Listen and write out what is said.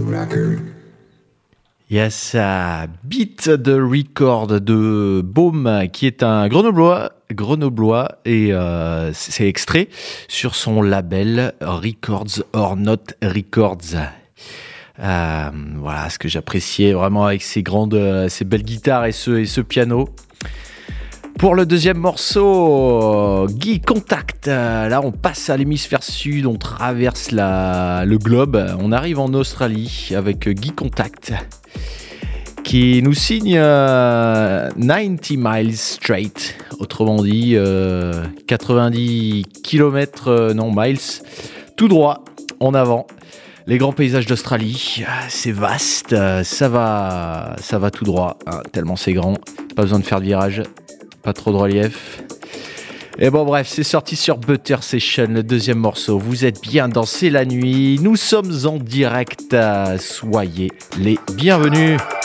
Yes, Beat the Record de Baume, qui est un grenoblois et c'est extrait sur son label Records or Not Records. Voilà ce que j'appréciais vraiment avec ces belles guitares et ce piano. Pour le deuxième morceau, Guy Contact. Là, on passe à l'hémisphère sud, on traverse le globe, on arrive en Australie avec Guy Contact, qui nous signe 90 miles straight, autrement dit 90 km, miles, tout droit en avant. Les grands paysages d'Australie, c'est vaste, ça va tout droit, hein, tellement c'est grand, pas besoin de faire de virage. Pas trop de relief. Et bon bref, c'est sorti sur Butter Session, le deuxième morceau. Vous êtes bien dans C'est la nuit. Nous sommes en direct. Soyez les bienvenus.